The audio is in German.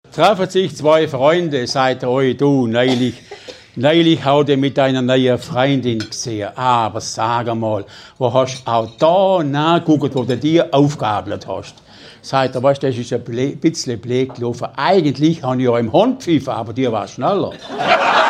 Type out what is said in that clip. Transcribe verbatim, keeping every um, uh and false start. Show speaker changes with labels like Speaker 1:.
Speaker 1: Treffen sich zwei Freunde, sagt er, oi, du, neulich, neulich habe ich mit deiner neuen Freundin gesehen. Aber sag mal, wo hast du auch da nachgeguckt, wo du dir aufgabelt hast? Sagt er, weißt du, das ist ein bisschen blöd gelaufen. Eigentlich habe ich ja im Hund gepfiffen, aber die war schneller.